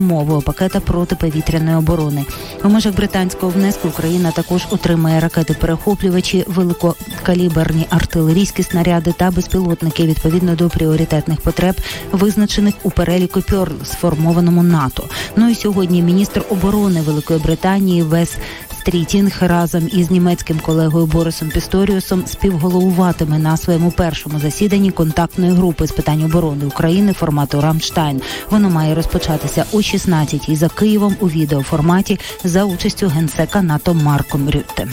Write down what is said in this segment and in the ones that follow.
умовного пакета протиповітряної оборони. У межах британського внеску Україна також отримає ракети-перехоплювачі, великокаліберні артилерійські снаряди та безпілотники відповідно до пріоритетних потреб, визначених у переліку Пьорл, сформованому НАТО. Ну і сьогодні міністр оборони Великої Британії Вес Стрітінг разом із німецьким колегою Борисом Пісторіусом співголовуватиме на своєму першому засіданні контактної групи з питань оборони України формату «Рамштайн». Воно має розпочатися о 16-й за Києвом у відеоформаті за участю генсека НАТО Марком Рютте.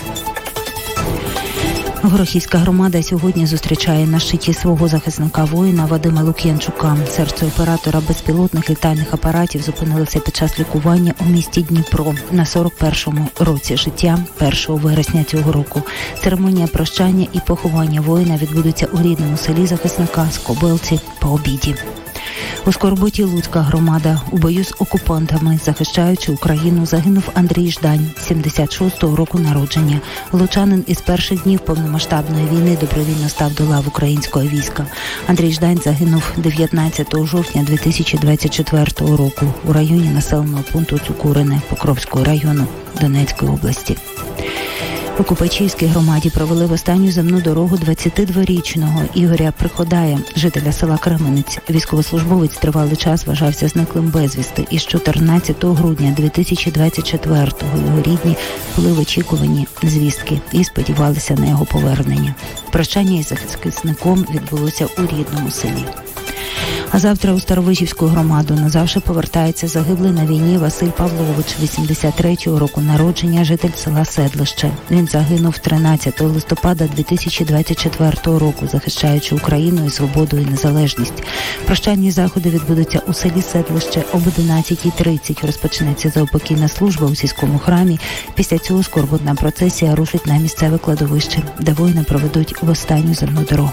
Горохівська громада сьогодні зустрічає на щиті свого захисника-воїна Вадима Лук'янчука. Серце оператора безпілотних літальних апаратів зупинилося під час лікування у місті Дніпро на 41-му році життя 1 вересня цього року. Церемонія прощання і поховання воїна відбудуться у рідному селі захисника Скобелці по обіді. У Скорботі Луцька громада. У бою з окупантами, захищаючи Україну, загинув Андрій Ждань, 76-го року народження. Лучанин із перших днів повномасштабної війни добровільно став до лав українського війська. Андрій Ждань загинув 19 жовтня 2024 року у районі населеного пункту Цукурине Покровського району Донецької області. У Купачівській громаді провели в останню земну дорогу 22-річного Ігоря Приходая, жителя села Кременець. Військовослужбовець тривалий час вважався зниклим безвісти. І з 14 грудня 2024-го його рідні були в очікуванні звістки і сподівалися на його повернення. Прощання із захисником відбулося у рідному селі. А завтра у Старовижівську громаду назавжди повертається загиблий на війні Василь Павлович, 83-го року народження, житель села Седлище. Він загинув 13 листопада 2024 року, захищаючи Україну і свободу і незалежність. Прощальні заходи відбудуться у селі Седлище об 11:30. Розпочнеться заупокійна служба у сільському храмі. Після цього скорботна процесія рушить на місцеве кладовище, де воїни проведуть в останню земну дорогу.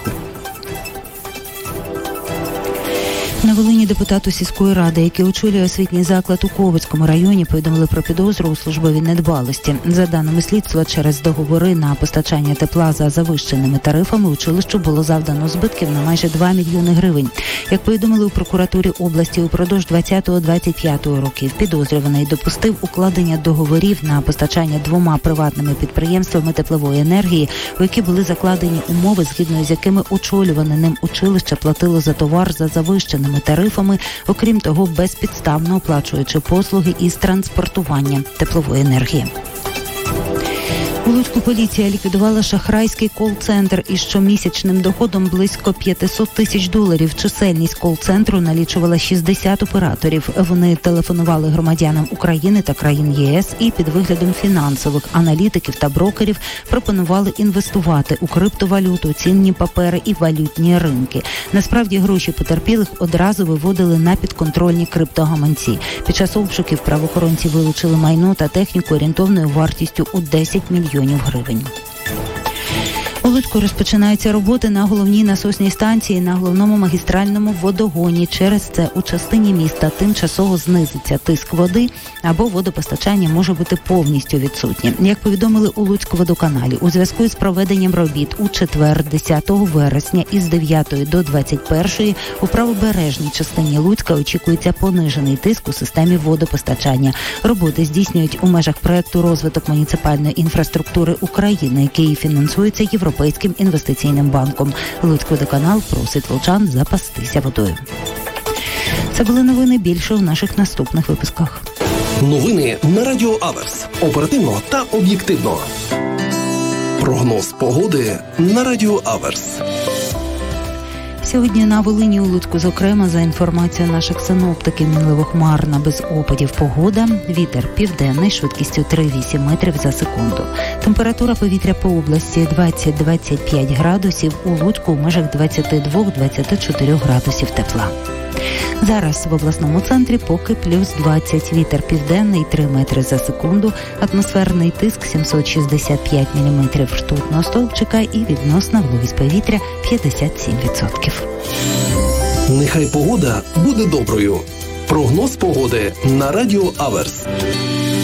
На Волині депутату сільської ради, який очолює освітній заклад у Ковицькому районі, повідомили про підозру у службовій недбалості. За даними слідства, через договори на постачання тепла за завищеними тарифами училищу було завдано збитків на майже 2 мільйони гривень. Як повідомили у прокуратурі області, упродовж 20-25 років підозрюваний допустив укладення договорів на постачання 2 приватними підприємствами теплової енергії, у які були закладені умови, згідно з якими очолюване ним училище платило за товар за завищеними тарифами, окрім того, безпідставно оплачуючи послуги із транспортування теплової енергії. У Луцьку поліція ліквідувала шахрайський кол-центр із щомісячним доходом близько $500 тисяч. Чисельність кол-центру налічувала 60 операторів. Вони телефонували громадянам України та країн ЄС і під виглядом фінансових аналітиків та брокерів пропонували інвестувати у криптовалюту, цінні папери і валютні ринки. Насправді гроші потерпілих одразу виводили на підконтрольні криптогаманці. Під час обшуків правоохоронці вилучили майно та техніку орієнтовною вартістю у 10 мільйонів гривень. У Луцьку розпочинаються роботи на головній насосній станції на головному магістральному водогоні. Через це у частині міста тимчасово знизиться тиск води або водопостачання може бути повністю відсутнє. Як повідомили у Луцькводоканалі, у зв'язку із проведенням робіт у четвер, 10 вересня із 9 до 21 у правобережній частині Луцька очікується понижений тиск у системі водопостачання. Роботи здійснюють у межах проекту «Розвиток муніципальної інфраструктури України», який фінансується Європейським інвестиційним банком. Луцькводоканал просить лучан запастися водою. Це були новини, більше в наших наступних випусках. Новини на Радіо Аверс. Оперативно та об'єктивно. Прогноз погоди на Радіо Аверс. Сьогодні на Волині, у Луцьку, зокрема, за інформацією наших синоптиків, мінливо хмарна, без опадів погода. Вітер південний, швидкістю 3-8 метрів за секунду. Температура повітря по області 20-25 градусів, у Луцьку в межах 22-24 градусів тепла. Зараз в обласному центрі поки плюс 20, вітер південний 3 метри за секунду, атмосферний тиск 765 мм ртутного стовпчика і відносна вологість повітря 57%. Нехай погода буде доброю. Прогноз погоди на Радіо Аверс.